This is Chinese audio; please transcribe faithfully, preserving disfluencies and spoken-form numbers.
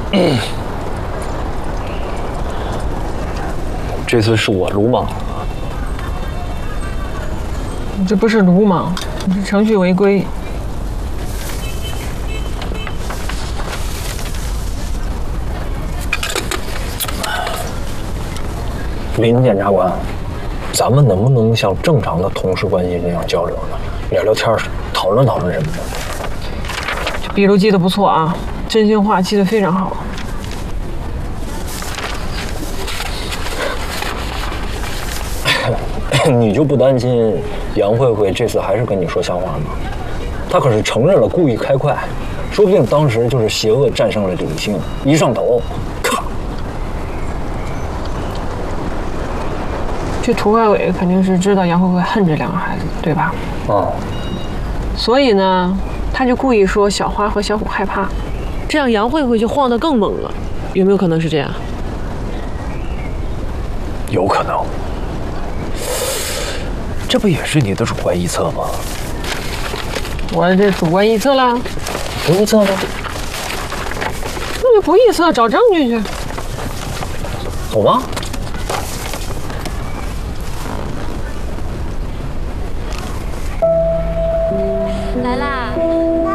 这次是我鲁莽了。 你这不是鲁莽，你是程序违规。 林检察官，咱们能不能像正常的同事关系那样交流呢？聊聊天，讨论讨论什么的。 这笔录记得不错啊，真心话记得非常好。 你就不担心杨慧慧这次还是跟你说瞎话吗？她可是承认了故意开快，说不定当时就是邪恶战胜了理性，一上头，咔！ 这涂外伟肯定是知道杨慧慧恨这两个孩子，对吧？ 啊、嗯。 所以呢，他就故意说小花和小虎害怕， 这样杨慧慧就晃得更猛了，有没有可能是这样？ 有可能。这不也是你的主观臆测吗？ 我这主观臆测了， 不臆测吗？ 那就不臆测，找证据去。 走吧。 来啦！